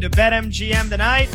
to BetMGM tonight.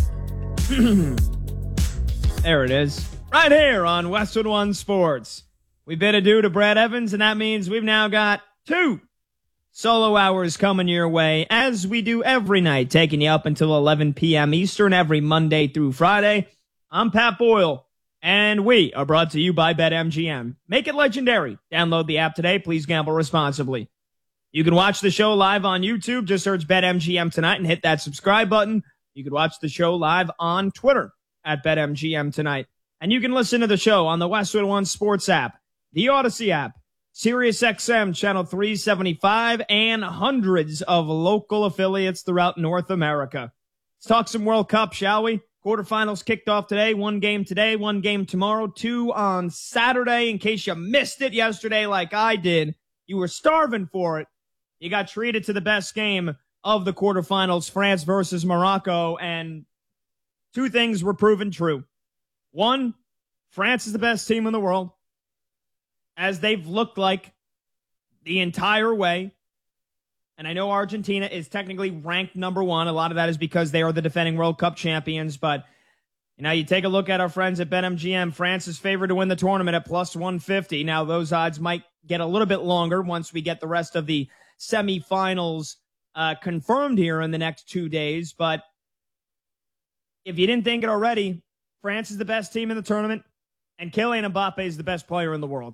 There it is. Right here on Westwood One Sports. We bid adieu to Brad Evans, and that means we've now got 2 solo hours coming your way, as we do every night, taking you up until 11 p.m. Eastern every Monday through Friday. I'm Pat Boyle, and we are brought to you by BetMGM. Make it legendary. Download the app today. Please gamble responsibly. You can watch the show live on YouTube. Just search BetMGM tonight and hit that subscribe button. You can watch the show live on Twitter at BetMGM tonight. And you can listen to the show on the Westwood One Sports app, the Odyssey app, SiriusXM Channel 375, and hundreds of local affiliates throughout North America. Let's talk some World Cup, shall we? Quarterfinals kicked off today. 1 game today, 1 game tomorrow, 2 on Saturday. In case you missed it yesterday like I did, you were starving for it. You got treated to the best game of the quarterfinals, France versus Morocco, and 2 things were proven true. 1, France is the best team in the world, as they've looked like the entire way. And I know Argentina is technically ranked number 1. A lot of that is because they are the defending World Cup champions. But, you take a look at our friends at BetMGM. France is favored to win the tournament at plus 150. Now, those odds might get a little bit longer once we get the rest of the semifinals confirmed here in the next 2 days. But if you didn't think it already, France is the best team in the tournament, and Kylian Mbappe is the best player in the world.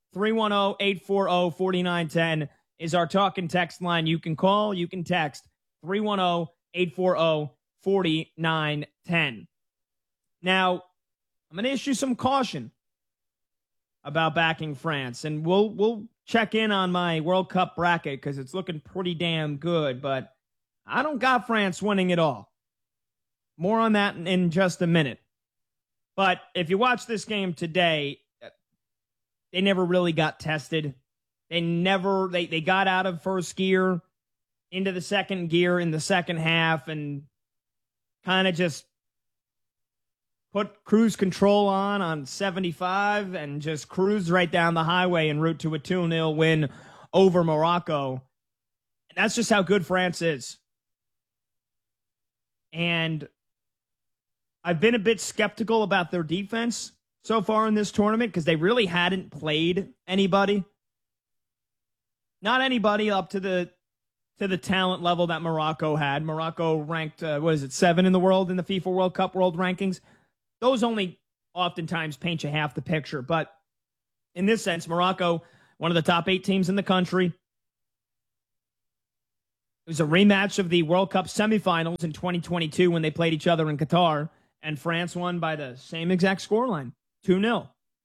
310-840-4910 is our talk and text line. You can call, you can text 310-840-4910. Now, I'm going to issue some caution about backing France, and we'll check in on my World Cup bracket because it's looking pretty damn good, but I don't got France winning it all. More on that in just a minute. But if you watch this game today, they never really got tested. They got out of first gear into the second gear in the second half and kind of just put cruise control on 75 and just cruise right down the highway en route to a 2-0 win over Morocco. And that's just how good France is. And I've been a bit skeptical about their defense so far in this tournament because they really hadn't played anybody. Not anybody up to the talent level that Morocco had. Morocco ranked, 7 in the world in the FIFA World Cup world rankings. Those only oftentimes paint you half the picture. But in this sense, Morocco, one of the top 8 teams in the country. It was a rematch of the World Cup semifinals in 2022 when they played each other in Qatar. And France won by the same exact scoreline, 2-0.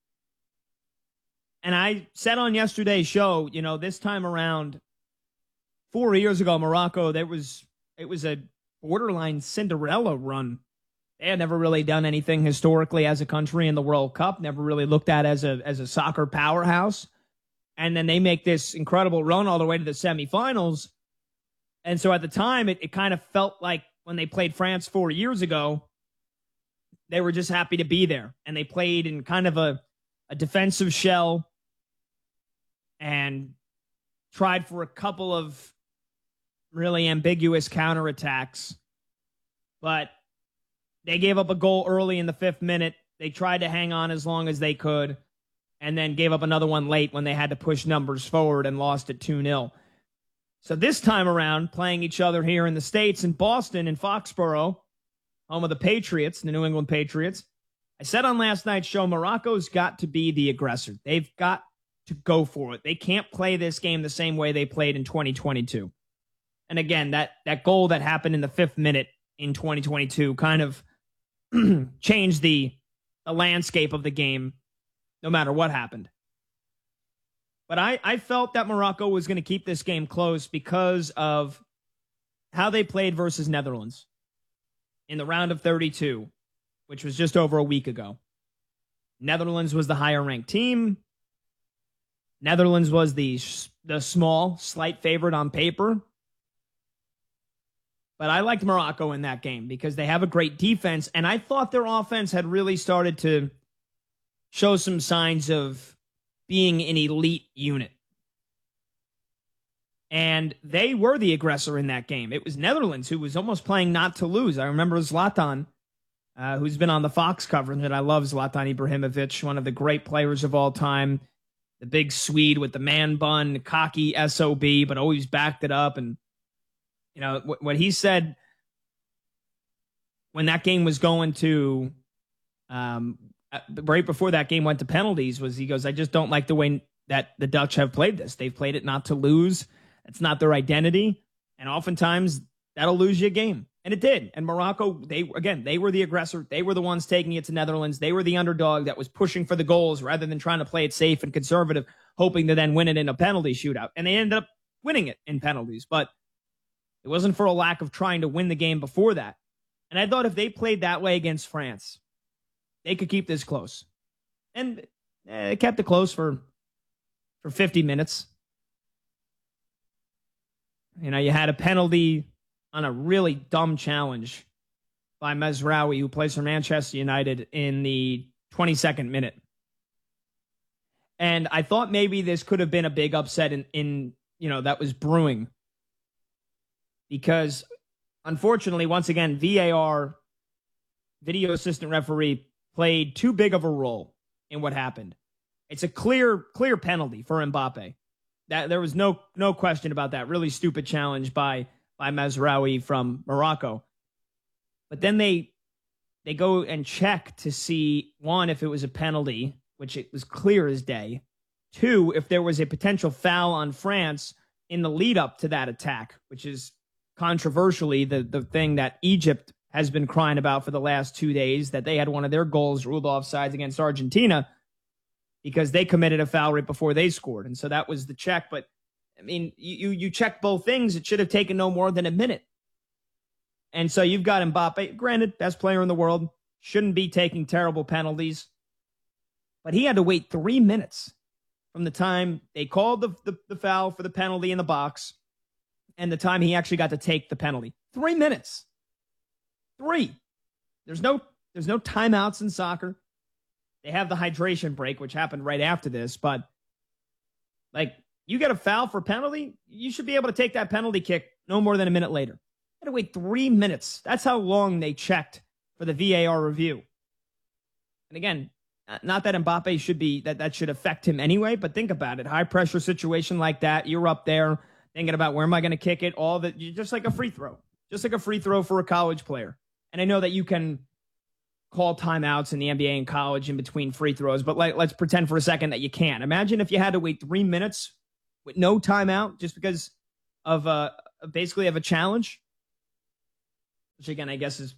And I said on yesterday's show, this time around, 4 years ago, Morocco, it was a borderline Cinderella run. They had never really done anything historically as a country in the World Cup, never really looked at as a soccer powerhouse. And then they make this incredible run all the way to the semifinals. And so at the time, it kind of felt like when they played France 4 years ago, they were just happy to be there. And they played in kind of a defensive shell and tried for a couple of really ambiguous counterattacks. But they gave up a goal early in the 5th minute. They tried to hang on as long as they could and then gave up another one late when they had to push numbers forward and lost it 2-0. So this time around, playing each other here in the States, in Boston, in Foxborough, home of the Patriots, the New England Patriots. I said on last night's show, Morocco's got to be the aggressor. They've got to go for it. They can't play this game the same way they played in 2022. And again, that goal that happened in the 5th minute in 2022 kind of changed the landscape of the game no matter what happened. But I felt that Morocco was going to keep this game close because of how they played versus Netherlands in the round of 32, which was just over a week ago. Netherlands was the higher-ranked team. Netherlands was the small, slight favorite on paper. But I liked Morocco in that game because they have a great defense, and I thought their offense had really started to show some signs of being an elite unit. And they were the aggressor in that game. It was Netherlands who was almost playing not to lose. I remember Zlatan, who's been on the Fox coverage, and I love Zlatan Ibrahimovic, one of the great players of all time. The big Swede with the man bun, cocky SOB, but always backed it up. And, you know, what he said when that game was going to, right before that game went to penalties, was he goes, I just don't like the way that the Dutch have played this. They've played it not to lose. It's not their identity. And oftentimes that'll lose you a game. And it did. And Morocco, they were the aggressor. They were the ones taking it to Netherlands. They were the underdog that was pushing for the goals rather than trying to play it safe and conservative, hoping to then win it in a penalty shootout. And they ended up winning it in penalties. But it wasn't for a lack of trying to win the game before that. And I thought if they played that way against France, they could keep this close. And they kept it close for 50 minutes. You know, you had a penalty on a really dumb challenge by Mazraoui, who plays for Manchester United, in the 22nd minute. And I thought maybe this could have been a big upset in that was brewing. Because, unfortunately, once again, VAR, video assistant referee, played too big of a role in what happened. It's a clear penalty for Mbappe. That there was no question about that. Really stupid challenge by Mazraoui from Morocco. But then they go and check to see, one, if it was a penalty, which it was clear as day. Two, if there was a potential foul on France in the lead up to that attack, which is controversially the thing that Egypt has been crying about for the last 2 days, that they had one of their goals ruled offsides against Argentina because they committed a foul right before they scored. And so that was the check. But I mean, you check both things. It should have taken no more than a minute. And so you've got Mbappe, granted, best player in the world, shouldn't be taking terrible penalties. But he had to wait 3 minutes from the time they called the foul for the penalty in the box and the time he actually got to take the penalty. 3 minutes. 3. There's no timeouts in soccer. They have the hydration break, which happened right after this. But, like, you get a foul for penalty, you should be able to take that penalty kick no more than a minute later. You had to wait 3 minutes. That's how long they checked for the VAR review. And again, not that Mbappe should be, that should affect him anyway, but think about it. High pressure situation like that, you're up there thinking about where am I going to kick it? All that, just like a free throw. Just like a free throw for a college player. And I know that you can call timeouts in the NBA and college in between free throws, but let's pretend for a second that you can't. Imagine if you had to wait 3 minutes with no timeout just because of basically of a challenge, which again I guess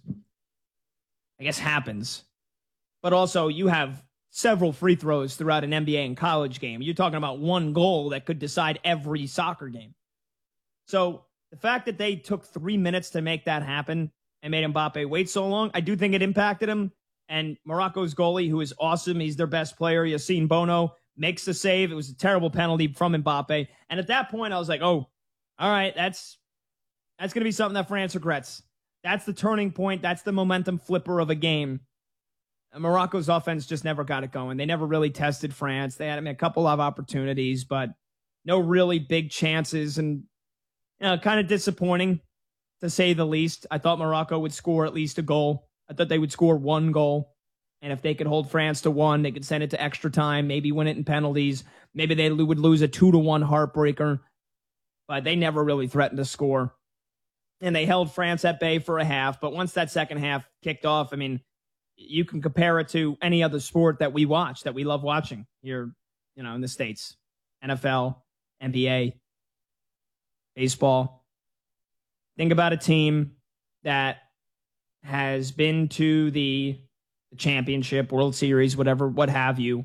happens. But also you have several free throws throughout an NBA and college game. You're talking about one goal that could decide every soccer game. So the fact that they took 3 minutes to make that happen and made Mbappe wait so long, I do think it impacted him. And Morocco's goalie, who is awesome, he's their best player, Yassine Bono, makes the save. It was a terrible penalty from Mbappe. And at that point, I was like, oh, all right, that's going to be something that France regrets. That's the turning point. That's the momentum flipper of a game. And Morocco's offense just never got it going. They never really tested France. They had a couple of opportunities, but no really big chances. And kind of disappointing, to say the least. I thought Morocco would score at least a goal. I thought they would score one goal. And if they could hold France to one, they could send it to extra time, maybe win it in penalties. Maybe they would lose a 2-1 heartbreaker. But they never really threatened to score. And they held France at bay for a half. But once that second half kicked off, I mean, you can compare it to any other sport that we watch, that we love watching here, in the States. NFL, NBA, baseball. Think about a team that has been to the championship, World Series, whatever, what have you,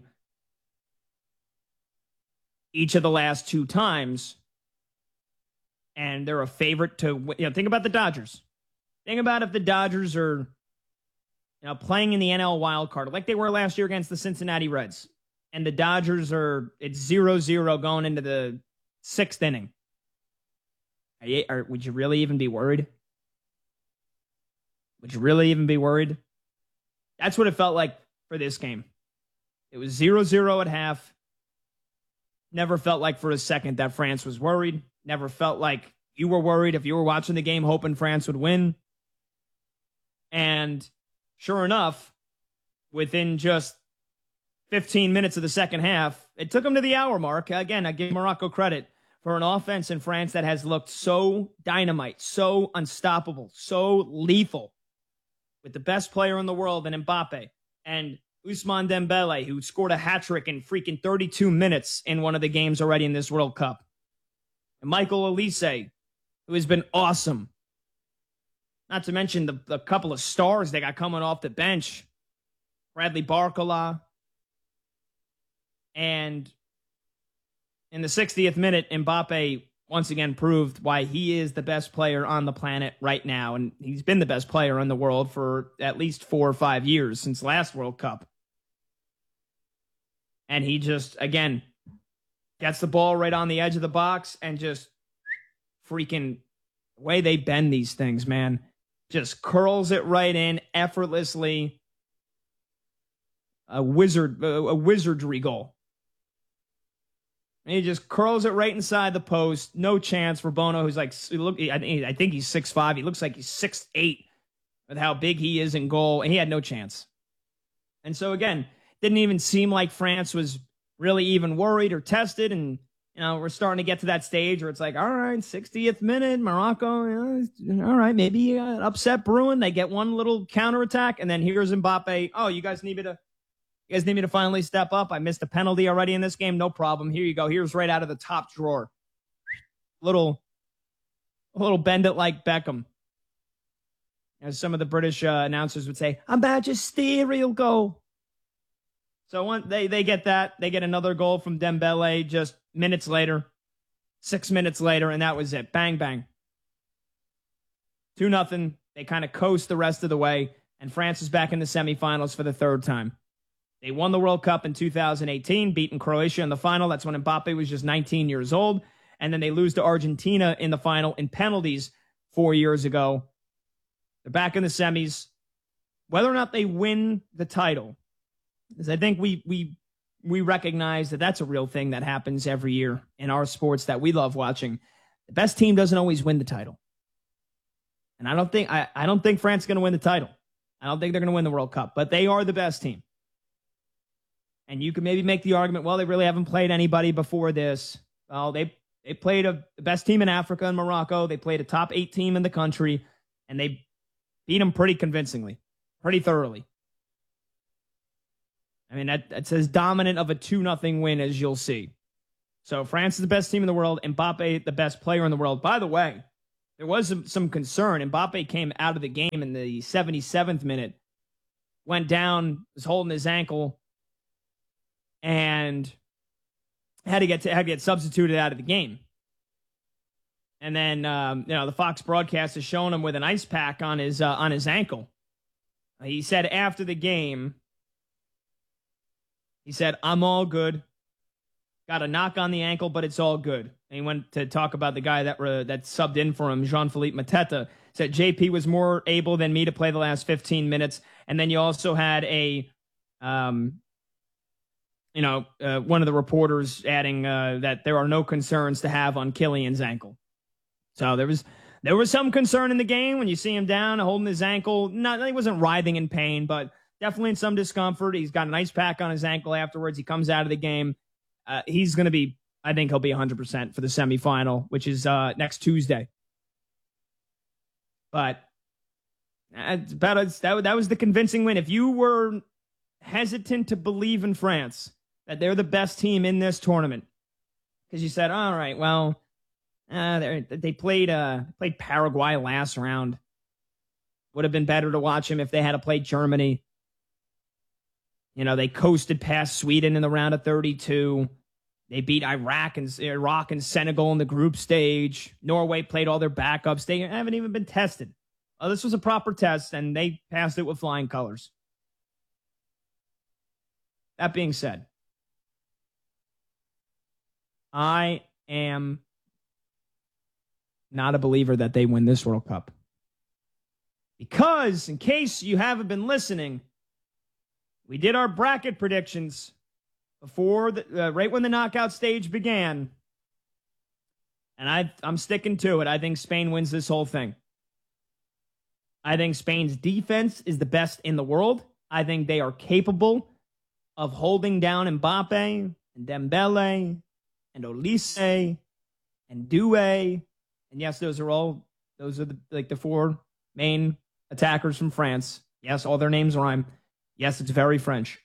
each of the last 2 times, and they're a favorite to, think about the Dodgers. Think about if the Dodgers are, playing in the NL wild card like they were last year against the Cincinnati Reds, and the Dodgers it's 0-0 going into the 6th inning. Would you really even be worried? Would you really even be worried? That's what it felt like for this game. It was 0-0 at half. Never felt like for a second that France was worried. Never felt like you were worried if you were watching the game hoping France would win. And sure enough, within just 15 minutes of the second half, it took them to the hour mark. Again, I give Morocco credit for an offense in France that has looked so dynamite, so unstoppable, so lethal, with the best player in the world in Mbappe and Ousmane Dembele, who scored a hat-trick in freaking 32 minutes in one of the games already in this World Cup. And Michael Olise, who has been awesome. Not to mention the couple of stars they got coming off the bench. Bradley Barcola. And in the 60th minute, Mbappe once again proved why he is the best player on the planet right now. And he's been the best player in the world for at least 4 or 5 years since last World Cup. And he just, again, gets the ball right on the edge of the box and just freaking, the way they bend these things, man, just curls it right in effortlessly. A wizardry goal. And he just curls it right inside the post. No chance for Bono, who's like, I think he's 6'5". He looks like he's 6'8" with how big he is in goal. And he had no chance. And so, again, didn't even seem like France was really even worried or tested. And, you know, we're starting to get to that stage where it's like, all right, 60th minute, Morocco, all right, maybe upset brewing. They get one little counterattack. And then here's Mbappe. Oh, you guys need me to finally step up? I missed a penalty already in this game. No problem. Here you go. Here's right out of the top drawer. A little bend it like Beckham. As some of the British announcers would say, a magisterial goal. So they get that. They get another goal from Dembele just minutes later. 6 minutes later, and that was it. Bang, bang. 2-0. They kind of coast the rest of the way, and France is back in the semifinals for the third time. They won the World Cup in 2018, beating Croatia in the final. That's when Mbappe was just 19 years old. And then they lose to Argentina in the final in penalties 4 years ago. They're back in the semis. Whether or not they win the title, because I think we recognize that that's a real thing that happens every year in our sports that we love watching. The best team doesn't always win the title. And I don't think France is going to win the title. I don't think they're going to win the World Cup, but they are the best team. And you can maybe make the argument, well, they really haven't played anybody before this. Well, they played the best team in Africa and Morocco. They played a top 8 team in the country, and they beat them pretty convincingly, pretty thoroughly. I mean, that's as dominant of a 2-0 win as you'll see. So France is the best team in the world. Mbappe, the best player in the world. By the way, there was some concern. Mbappe came out of the game in the 77th minute, went down, was holding his ankle, and had to get substituted out of the game. And then the Fox broadcast is showing him with an ice pack on his ankle. He said after the game, he said, "I'm all good. Got a knock on the ankle, but it's all good." And he went to talk about the guy that subbed in for him, Jean-Philippe Mateta. Said JP was more able than me to play the last 15 minutes. And then you also had one of the reporters adding that there are no concerns to have on Kylian's ankle. So there was some concern in the game when you see him down holding his ankle. He wasn't writhing in pain, but definitely in some discomfort. He's got an ice pack on his ankle afterwards. He comes out of the game. He's going to be, I think he'll be 100% for the semifinal, which is next Tuesday. But that was the convincing win. If you were hesitant to believe in France, that they're the best team in this tournament, because you said, all right, well, they played Paraguay last round. Would have been better to watch them if they had to play Germany. You know, they coasted past Sweden in the round of 32. They beat Iraq and Senegal in the group stage. Norway played all their backups. They haven't even been tested. This was a proper test, and they passed it with flying colors. That being said, I am not a believer that they win this World Cup. Because, in case you haven't been listening, we did our bracket predictions before right when the knockout stage began. And I'm sticking to it. I think Spain wins this whole thing. I think Spain's defense is the best in the world. I think they are capable of holding down Mbappe and Dembele and Olise and Doué. And yes, those are the four main attackers from France. Yes, all their names rhyme. Yes, it's very French.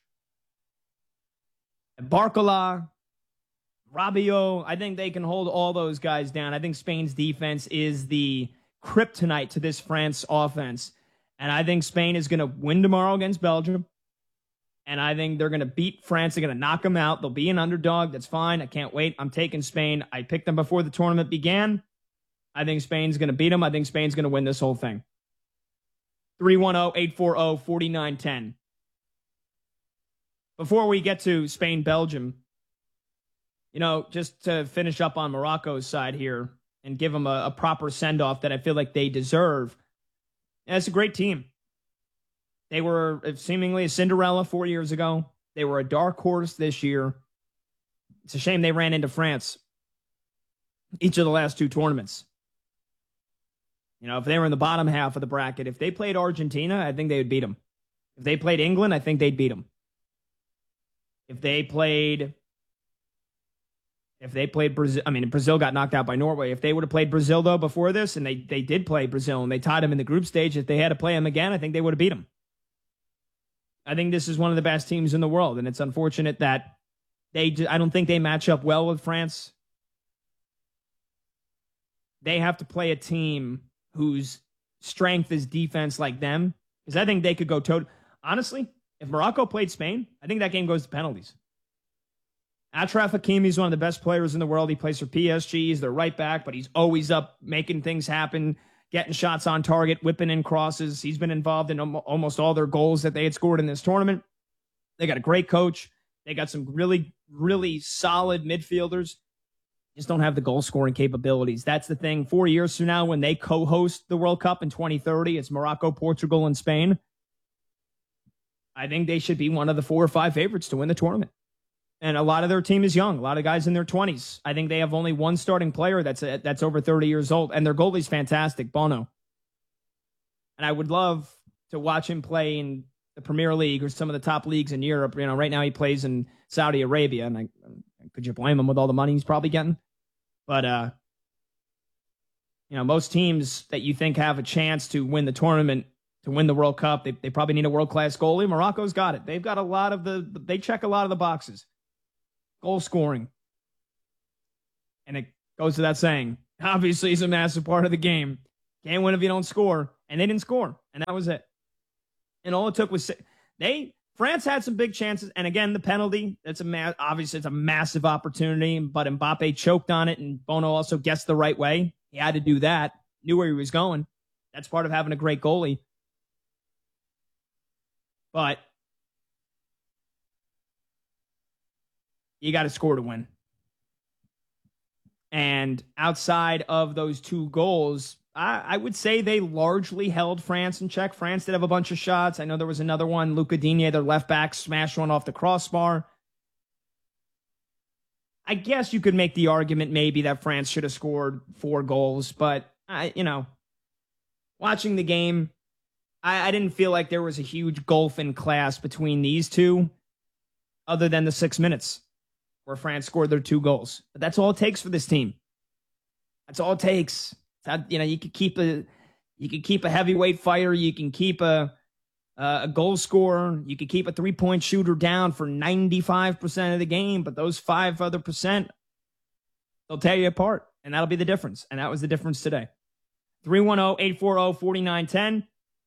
And Barcola, Rabiot, I think they can hold all those guys down. I think Spain's defense is the kryptonite to this France offense. And I think Spain is going to win tomorrow against Belgium. And I think they're going to beat France. They're going to knock them out. They'll be an underdog. That's fine. I can't wait. I'm taking Spain. I picked them before the tournament began. I think Spain's going to beat them. I think Spain's going to win this whole thing. 310-840-4910. Before we get to Spain-Belgium, just to finish up on Morocco's side here and give them a proper send-off that I feel like they deserve. And it's a great team. They were seemingly a Cinderella 4 years ago. They were a dark horse this year. It's a shame they ran into France each of the last two tournaments. If they were in the bottom half of the bracket, if they played Argentina, I think they would beat them. If they played England, I think they'd beat them. If they played Brazil, Brazil got knocked out by Norway. If they would have played Brazil, though, before this, and they did play Brazil, and they tied them in the group stage, if they had to play them again, I think they would have beat them. I think this is one of the best teams in the world, and it's unfortunate that I don't think they match up well with France. They have to play a team whose strength is defense like them, because I think they could go toe. Honestly, if Morocco played Spain, I think that game goes to penalties. Achraf Hakimi is one of the best players in the world. He plays for PSG. He's their right back, but he's always up making things happen, getting shots on target, whipping in crosses. He's been involved in almost all their goals that they had scored in this tournament. They got a great coach. They got some really, really solid midfielders. Just don't have the goal scoring capabilities. That's the thing. 4 years from now, when they co-host the World Cup in 2030, it's Morocco, Portugal, and Spain. I think they should be one of the 4 or 5 favorites to win the tournament. And a lot of their team is young. A lot of guys in their 20s. I think they have only one starting player that's over 30 years old. And their goalie's fantastic, Bono. And I would love to watch him play in the Premier League or some of the top leagues in Europe. Right now he plays in Saudi Arabia. And could you blame him with all the money he's probably getting? But, most teams that you think have a chance to win the tournament, to win the World Cup, they probably need a world-class goalie. Morocco's got it. They've got a lot of they check a lot of the boxes. Goal scoring. And it goes to that saying, obviously it's a massive part of the game. Can't win if you don't score. And they didn't score. And that was it. And all it took was France had some big chances. And again, the penalty, obviously it's a massive opportunity, but Mbappe choked on it, and Bono also guessed the right way. He had to do that, knew where he was going. That's part of having a great goalie. But you got to score to win. And outside of those 2 goals, I would say they largely held France in check. France did have a bunch of shots. I know there was another one. Luca Digne, their left back, smashed one off the crossbar. I guess you could make the argument maybe that France should have scored 4 goals. But, watching the game, I didn't feel like there was a huge gulf in class between these two other than the 6 minutes where France scored their 2 goals. But that's all it takes for this team. That's all it takes. You could keep a heavyweight fighter. You can keep a goal scorer. You could keep a 3-point shooter down for 95% of the game. But those 5 other percent, they'll tear you apart. And that'll be the difference. And that was the difference today. 310-840-4910.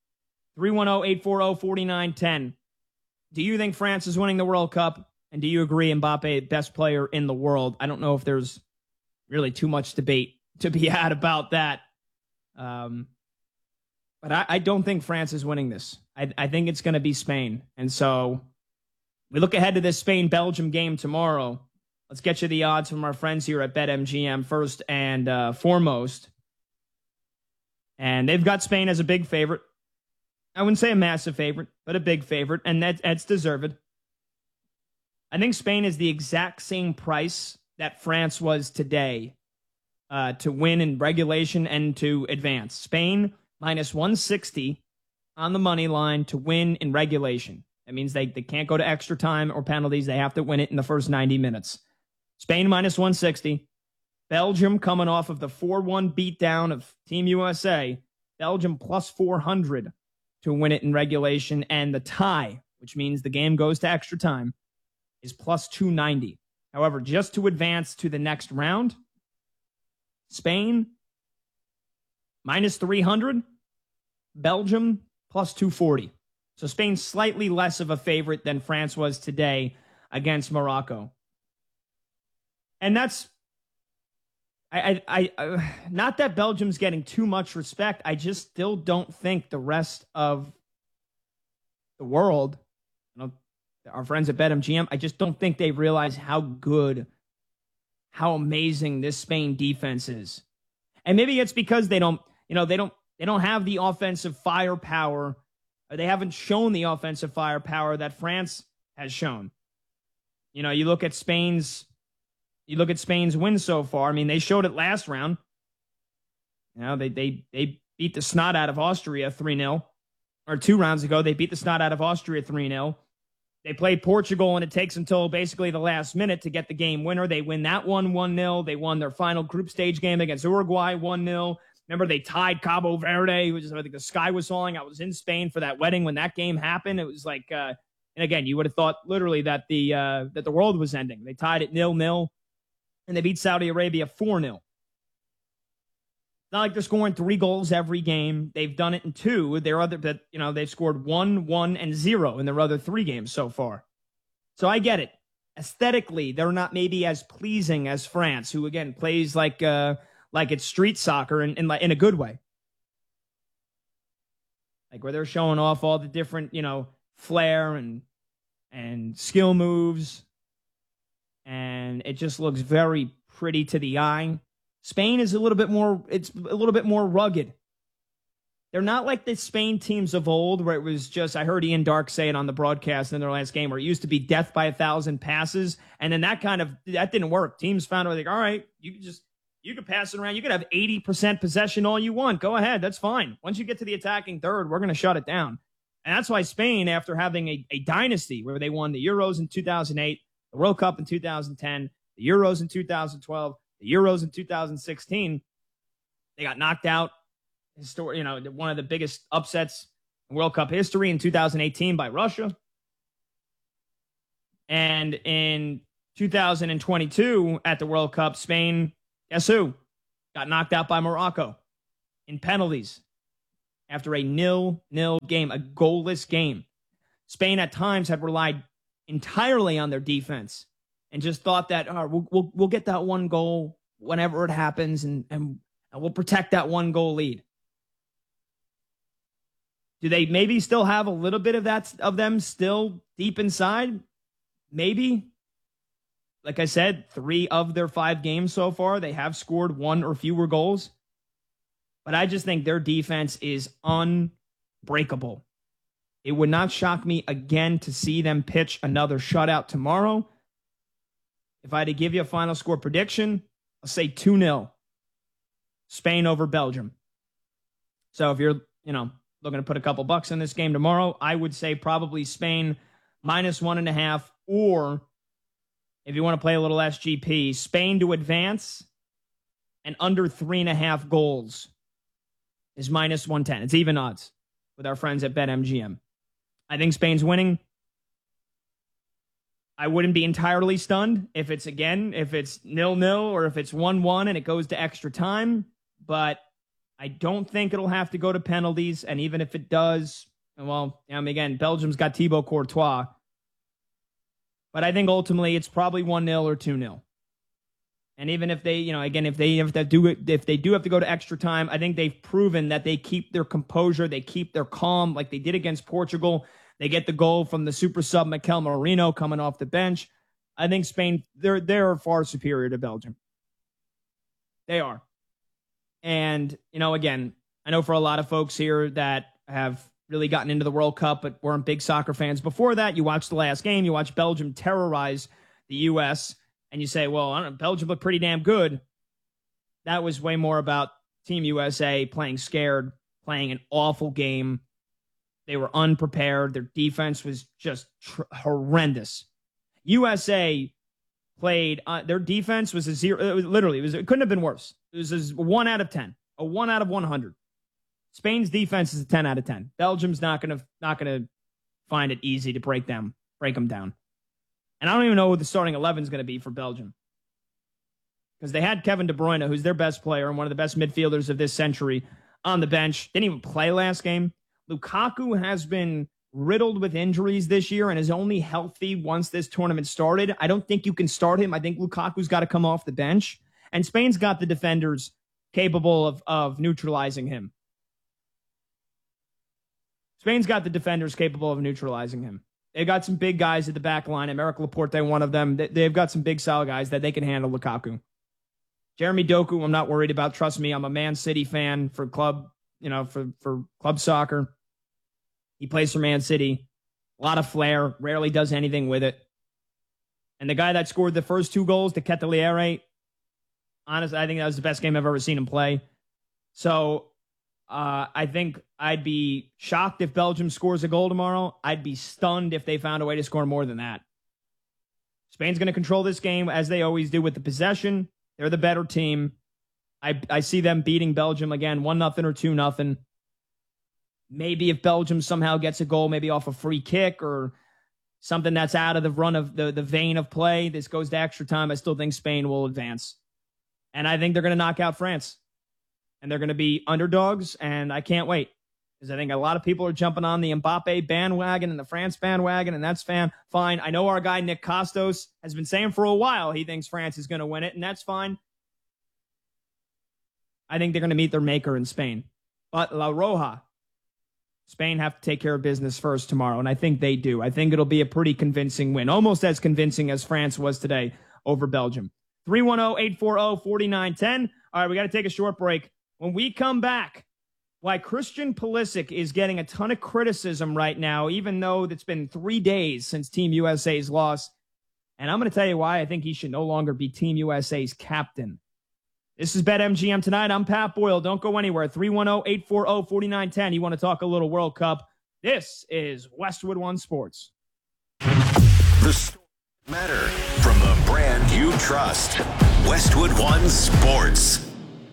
310-840-4910. Do you think France is winning the World Cup? And do you agree Mbappe, best player in the world? I don't know if there's really too much debate to be had about that. But I don't think France is winning this. I think it's going to be Spain. And so we look ahead to this Spain-Belgium game tomorrow. Let's get you the odds from our friends here at BetMGM first and foremost. And they've got Spain as a big favorite. I wouldn't say a massive favorite, but a big favorite, and that's deserved. I think Spain is the exact same price that France was today to win in regulation and to advance. Spain minus 160 on the money line to win in regulation. That means they can't go to extra time or penalties. They have to win it in the first 90 minutes. Spain minus 160. Belgium coming off of the 4-1 beatdown of Team USA. Belgium plus 400 to win it in regulation. And the tie, which means the game goes to extra time, is plus 290. However, just to advance to the next round, Spain minus 300, Belgium plus 240. So Spain's slightly less of a favorite than France was today against Morocco. And that's, I not that Belgium's getting too much respect. I just still don't think the rest of the world, our friends at BetMGM, I just don't think they realize how good, how amazing this Spain defense is. And maybe it's because they don't have the offensive firepower, or they haven't shown the offensive firepower that France has shown. You look at Spain's win so far. I mean, they showed it last round. They beat the snot out of Austria 3-0. Or 2 rounds ago, they beat the snot out of Austria 3-0. They played Portugal, and it takes until basically the last minute to get the game winner. They win that one 1-0. They won their final group stage game against Uruguay 1-0. Remember, they tied Cabo Verde. I think the sky was falling. I was in Spain for that wedding when that game happened. It was like, and again, you would have thought literally that the world was ending. They tied it 0-0, and they beat Saudi Arabia 4-0. Not like they're scoring 3 goals every game. They've done it in 2. They've scored 1, 1, and 0 in their other 3 games so far. So I get it. Aesthetically, they're not maybe as pleasing as France, who again plays like it's street soccer in a good way, like where they're showing off all the different flair and skill moves, and it just looks very pretty to the eye. Spain is a little bit more rugged. They're not like the Spain teams of old where it was just, I heard Ian Dark say it on the broadcast in their last game, where it used to be death by 1,000 passes. And then that didn't work. Teams found out, like, all right, you could pass it around. You could have 80% possession all you want. Go ahead. That's fine. Once you get to the attacking third, we're going to shut it down. And that's why Spain, after having a dynasty where they won the Euros in 2008, the World Cup in 2010, the Euros in 2012, the Euros in 2016, they got knocked out. One of the biggest upsets in World Cup history in 2018 by Russia. And in 2022 at the World Cup, Spain, guess who? Got knocked out by Morocco in penalties after a 0-0 game, a goalless game. Spain at times had relied entirely on their defense and just thought that we'll get that one goal whenever it happens, and we'll protect that one goal lead. Do they maybe still have a little bit of them still deep inside? Maybe. Like I said, 3 of their 5 games so far, they have scored 1 or fewer goals. But I just think their defense is unbreakable. It would not shock me again to see them pitch another shutout tomorrow. If I had to give you a final score prediction, I'll say 2-0. Spain over Belgium. So if you're, looking to put a couple bucks in this game tomorrow, I would say probably Spain minus 1.5, or if you want to play a little SGP, Spain to advance and under 3.5 goals is minus 110. It's even odds with our friends at BetMGM. I think Spain's winning. I wouldn't be entirely stunned if it's 0-0 or if it's 1-1 and it goes to extra time, but I don't think it'll have to go to penalties. And even if it does, again, Belgium's got Thibaut Courtois, but I think ultimately it's probably 1-0 or 2-0. And even if they, if they do have to go to extra time, I think they've proven that they keep their composure, they keep their calm, like they did against Portugal. They get the goal from the super sub Mikel Merino coming off the bench. I think Spain, they're far superior to Belgium. They are. And, again, I know for a lot of folks here that have really gotten into the World Cup but weren't big soccer fans before that, you watch the last game, you watch Belgium terrorize the U.S., and you say, well, Belgium looked pretty damn good. That was way more about Team USA playing scared, playing an awful game. They were unprepared. Their defense was just horrendous. USA played, their defense was a 0. It couldn't have been worse. It was a 1 out of 10, a 1 out of 100. Spain's defense is a 10 out of 10. Belgium's not gonna find it easy to break them down. And I don't even know who the starting 11 is going to be for Belgium, because they had Kevin De Bruyne, who's their best player and one of the best midfielders of this century, on the bench. Didn't even play last game. Lukaku has been riddled with injuries this year and is only healthy once this tournament started. I don't think you can start him. I think Lukaku's got to come off the bench. And Spain's got the defenders capable of neutralizing him. Spain's got the defenders capable of neutralizing him. They've got some big guys at the back line. Emerick Laporte, one of them. They've got some big, solid guys that they can handle Lukaku. Jeremy Doku, I'm not worried about. Trust me, I'm a Man City fan for club soccer. He plays for Man City. A lot of flair. Rarely does anything with it. And the guy that scored the first 2 goals, De Ketelaere, honestly, I think that was the best game I've ever seen him play. So I think I'd be shocked if Belgium scores a goal tomorrow. I'd be stunned if they found a way to score more than that. Spain's going to control this game as they always do with the possession. They're the better team. I see them beating Belgium again, 1-0 or 2-0. Maybe if Belgium somehow gets a goal, maybe off a free kick or something that's out of the run of the vein of play, this goes to extra time, I still think Spain will advance. And I think they're going to knock out France. And they're going to be underdogs, and I can't wait. Because I think a lot of people are jumping on the Mbappe bandwagon and the France bandwagon, and that's fine. I know our guy Nick Costos has been saying for a while he thinks France is going to win it, and that's fine. I think they're going to meet their maker in Spain. But La Roja, Spain have to take care of business first tomorrow, and I think they do. I think it'll be a pretty convincing win, almost as convincing as France was today over Belgium. 310-840-4910. All right, we got to take a short break. When we come back, why Christian Pulisic is getting a ton of criticism right now, even though it's been 3 days since Team USA's loss. And I'm going to tell you why I think he should no longer be Team USA's captain. This is BetMGM Tonight. I'm Pat Boyle. Don't go anywhere. 310-840-4910. You want to talk a little World Cup? This is Westwood One Sports. The stories matter from the brand you trust. Westwood One Sports.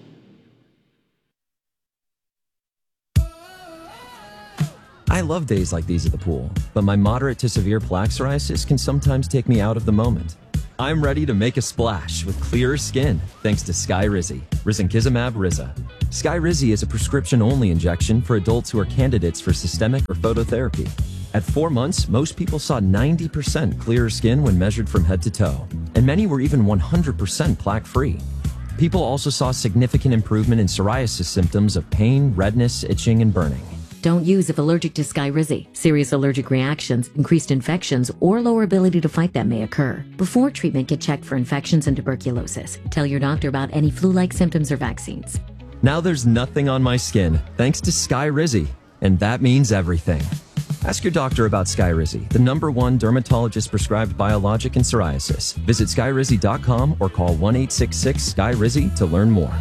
I love days like these at the pool, but my moderate to severe plaque psoriasis can sometimes take me out of the moment. I'm ready to make a splash with clearer skin thanks to Skyrizi, risankizumab Riza. Skyrizi is a prescription-only injection for adults who are candidates for systemic or phototherapy. At 4 months, most people saw 90% clearer skin when measured from head to toe, and many were even 100% plaque-free. People also saw significant improvement in psoriasis symptoms of pain, redness, itching, and burning. Don't use if allergic to Skyrizi. Serious allergic reactions, increased infections, or lower ability to fight them may occur. Before treatment, get checked for infections and tuberculosis. Tell your doctor about any flu-like symptoms or vaccines. Now there's nothing on my skin thanks to Skyrizi, and that means everything. Ask your doctor about Skyrizi, the #1 dermatologist-prescribed biologic in psoriasis. Visit Skyrizi.com or call 1-866-SKYRIZI to learn more.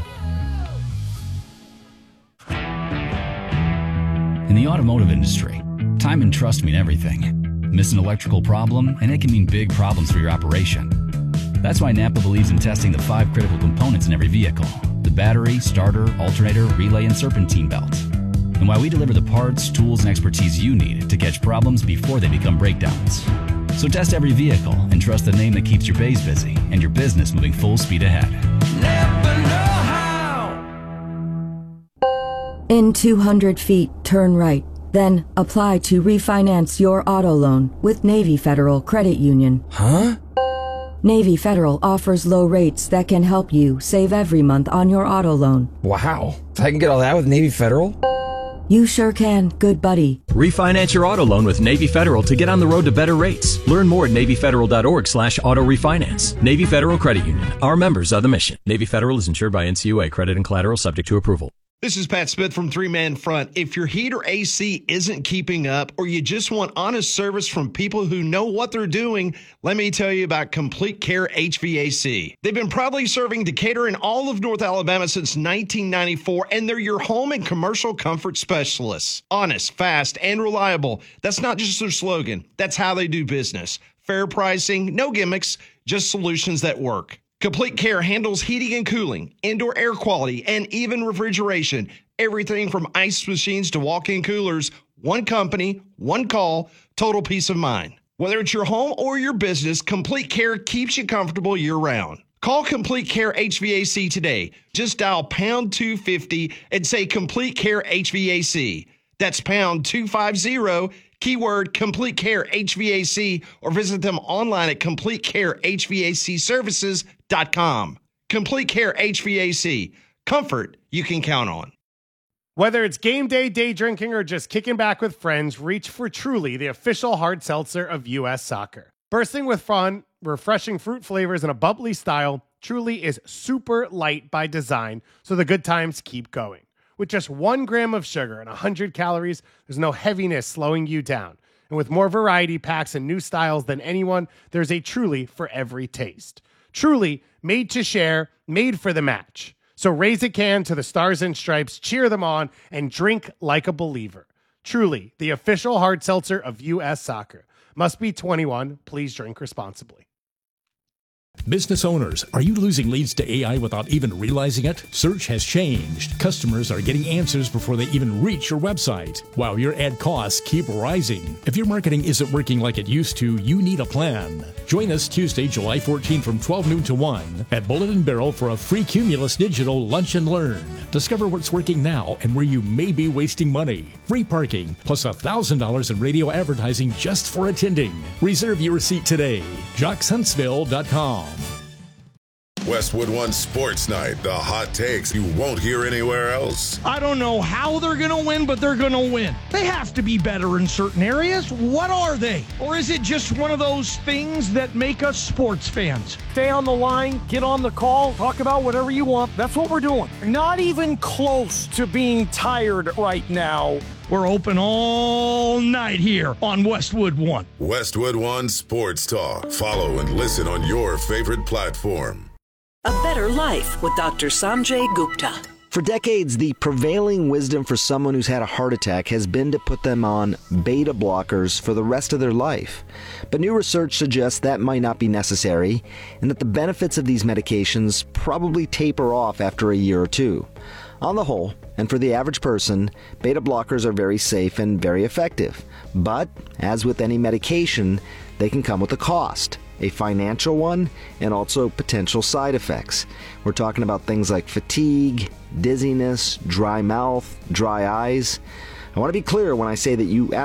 In the automotive industry, time and trust mean everything. Miss an electrical problem, and it can mean big problems for your operation. That's why Napa believes in testing the 5 critical components in every vehicle: the battery, starter, alternator, relay, and serpentine belt. And why we deliver the parts, tools, and expertise you need to catch problems before they become breakdowns. So test every vehicle and trust the name that keeps your bays busy and your business moving full speed ahead. Napa know-how! In 200 feet, turn right. Then apply to refinance your auto loan with Navy Federal Credit Union. Huh? Navy Federal offers low rates that can help you save every month on your auto loan. Wow. I can get all that with Navy Federal? You sure can, good buddy. Refinance your auto loan with Navy Federal to get on the road to better rates. Learn more at NavyFederal.org/auto refinance. Navy Federal Credit Union. Our members are the mission. Navy Federal is insured by NCUA. Credit and collateral subject to approval. This is Pat Smith from Three Man Front. If your heat or AC isn't keeping up, or you just want honest service from people who know what they're doing, let me tell you about Complete Care HVAC. They've been proudly serving Decatur and all of North Alabama since 1994, and they're your home and commercial comfort specialists. Honest, fast, and reliable. That's not just their slogan. That's how they do business. Fair pricing, no gimmicks, just solutions that work. Complete Care handles heating and cooling, indoor air quality, and even refrigeration. Everything from ice machines to walk-in coolers. One company, one call, total peace of mind. Whether it's your home or your business, Complete Care keeps you comfortable year-round. Call Complete Care HVAC today. Just dial pound 250 and say Complete Care HVAC. That's pound 250, keyword Complete Care HVAC, or visit them online at CompleteCareHVACservices.com. Complete Care HVAC. Comfort you can count on. Whether it's game day, day drinking, or just kicking back with friends, reach for Truly, the official hard seltzer of U.S. Soccer. Bursting with fun, refreshing fruit flavors, and a bubbly style, Truly is super light by design, so the good times keep going. With just 1 gram of sugar and 100 calories, there's no heaviness slowing you down. And with more variety packs and new styles than anyone, there's a Truly for every taste. Truly, made to share, made for the match. So raise a can to the Stars and Stripes, cheer them on, and drink like a believer. Truly, the official hard seltzer of U.S. Soccer. Must be 21. Please drink responsibly. Business owners, are you losing leads to AI without even realizing it? Search has changed. Customers are getting answers before they even reach your website, while your ad costs keep rising. If your marketing isn't working like it used to, you need a plan. Join us Tuesday, July 14 from 12 noon to 1 at Bullet and Barrel for a free Cumulus Digital Lunch and Learn. Discover what's working now and where you may be wasting money. Free parking, plus $1,000 in radio advertising just for attending. Reserve your seat today. JocksHuntsville.com. Westwood One Sports Night, the hot takes you won't hear anywhere else. I don't know how they're going to win, but they're going to win. They have to be better in certain areas. What are they? Or is it just one of those things that make us sports fans? Stay on the line, get on the call, talk about whatever you want. That's what we're doing. Not even close to being tired right now. We're open all night here on Westwood One. Westwood One Sports Talk. Follow and listen on your favorite platform. A Better Life with Dr. Sanjay Gupta. For decades, the prevailing wisdom for someone who's had a heart attack has been to put them on beta blockers for the rest of their life. But new research suggests that might not be necessary, and that the benefits of these medications probably taper off after a year or two. On the whole, and for the average person, beta blockers are very safe and very effective. But, as with any medication, they can come with a cost. A financial one, and also potential side effects. We're talking about things like fatigue, dizziness, dry mouth, dry eyes. I want to be clear when I say that you